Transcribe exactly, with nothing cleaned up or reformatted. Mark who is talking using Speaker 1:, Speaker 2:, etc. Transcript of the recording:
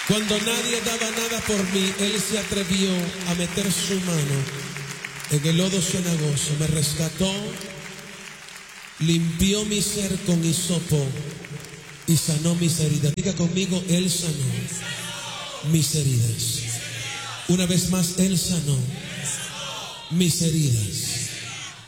Speaker 1: Cuando nadie daba nada por mí, Él se atrevió a meter su mano en el lodo cenagoso, me rescató, limpió mi ser con hisopo y sanó mis heridas. Diga conmigo, Él sanó mis heridas. Una vez más, Él sanó mis heridas.